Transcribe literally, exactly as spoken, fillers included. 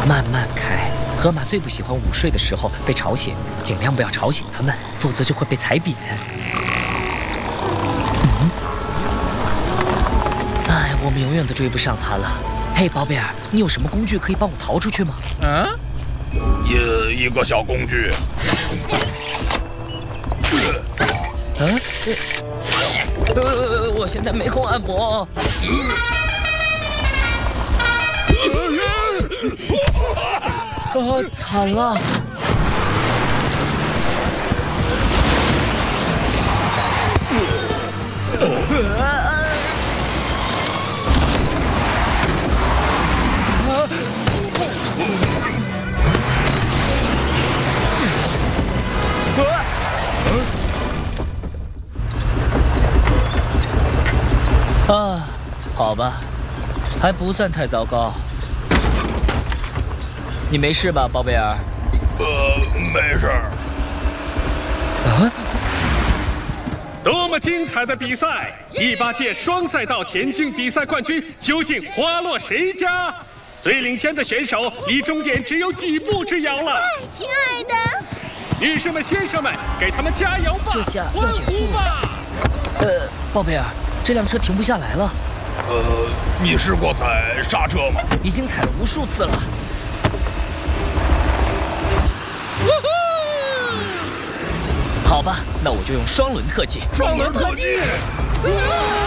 慢慢开。河马最不喜欢午睡的时候被吵醒，尽量不要吵醒它们，否则就会被踩扁。嗯，哎，我们永远都追不上它了。嘿，宝贝儿，你有什么工具可以帮我逃出去吗？ 嗯， 一一个小工具。 嗯，呃，我现在没空按摩。啊，惨了！啊，好吧，还不算太糟糕。你没事吧，宝贝儿？ 呃，没事儿。 啊！ 多么精彩的比赛！第八届双赛道田径比赛冠军究竟花落谁家？最领先的选手离终点只有几步之遥了。 亲爱的， 女士们、先生们，给他们加油吧！ 这下要欢减速呼吧！ 呃，宝贝儿，这辆车停不下来了。 呃，你试过踩刹车吗？ 已经踩了无数次了。好吧，那我就用双轮特技。 双轮特技。